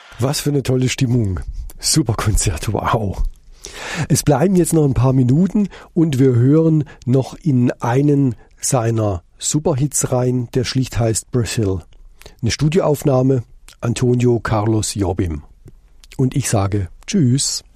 Was für eine tolle Stimmung. Super Konzert, wow. Es bleiben jetzt noch ein paar Minuten und wir hören noch in einen seiner Superhits rein, der schlicht heißt Brazil. Eine Studioaufnahme, Antonio Carlos Jobim. Und ich sage Tschüss.